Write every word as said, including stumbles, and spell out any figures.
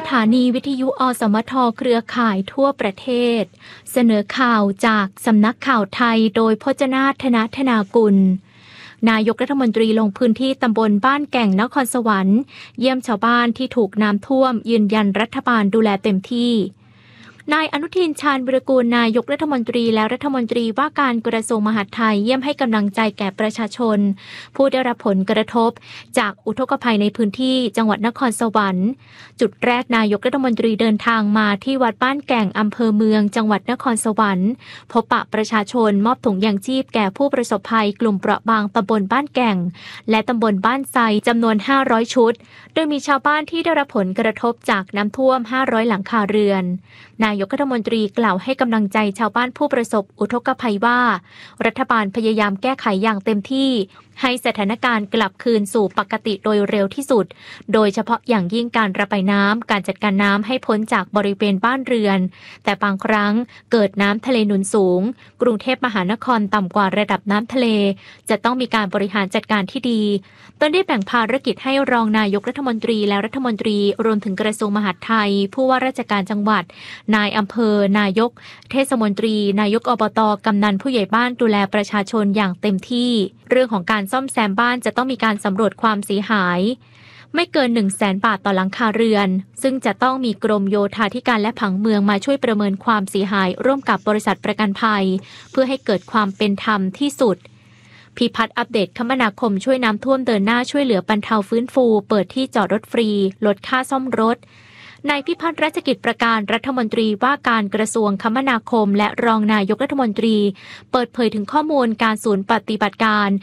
ถานีวิทยุอสมทเครือข่ายทั่วประเทศเสนอข่าวจากสำนักข่าวไทยโดยพจนาถ ธนธนากุลนายกรัฐมนตรีลงพื้นที่ตำบลบ้านแก่งนครสวรรค์เยี่ยมชาวบ้านที่ถูกน้ำท่วมยืนยันรัฐบาลดูแลเต็มที่นายอนุทินชาญวิรากูลนายกรัฐมนตรีและรัฐมนตรีว่าการกระทรวงมหาดไทยเยี่ยมให้กำลังใจแก่ประชาชนผู้ได้รับผลกระทบจากอุทกภัยในพื้นที่จังหวัดนครสวรรค์จุดแรกนายกรัฐมนตรีเดินทางมาที่วัดบ้านแก่งอำเภอเมืองจังหวัดนครสวรรค์พบปะประชาชนมอบถุงยางชีพแก่ผู้ประสบภัยกลุ่มเปราะบางตำบลบ้านแก่งและตำบลบ้านไซจำนวนห้าร้อยชุดโดยมีชาวบ้านที่ได้รับผลกระทบจากน้ำท่วมห้าร้อยหลังคาเรือนนายกรัฐมนตรีกล่าวให้กำลังใจชาวบ้านผู้ประสบอุทกภัยว่ารัฐบาลพยายามแก้ไขอย่างเต็มที่ให้สถานการณ์กลับคืนสู่ปกติโดยเร็วที่สุดโดยเฉพาะอย่างยิ่งการระบายน้ำการจัดการน้ำให้พ้นจากบริเวณบ้านเรือนแต่บางครั้งเกิดน้ำทะเลหนุนสูงกรุงเทพมหานครต่ำกว่าระดับน้ำทะเลจะต้องมีการบริหารจัดการที่ดีตนได้แบ่งภารกิจให้รองนายกรัฐมนตรีและรัฐมนตรีรวมถึงกระทรวงมหาดไทยผู้ว่าราชการจังหวัดนายอำเภอนายกเทศมนตรีนายกอบต.กำนันผู้ใหญ่บ้านดูแลประชาชนอย่างเต็มที่เรื่องของการซ่อมแซมบ้านจะต้องมีการสำรวจความเสียหายไม่เกิน หนึ่งแสน บาทต่อหลังคาเรือนซึ่งจะต้องมีกรมโยธาธิการและผังเมืองมาช่วยประเมินความเสียหายร่วมกับบริษัทประกันภัยเพื่อให้เกิดความเป็นธรรมที่สุดพิพัฒน์อัปเดตคมนาคมช่วยน้ำท่วมเดินหน้าช่วยเหลือบรรเทาฟื้นฟูเปิดที่จอดรถฟรีลดค่าซ่อมรถนายพิพัฒน์รัชกิจประการรัฐมนตรีว่าการกระทรวงคมนาคมและรองนายกรัฐมนตรีเปิดเผยถึงข้อมูลการศูนย์ปฏิบัติการ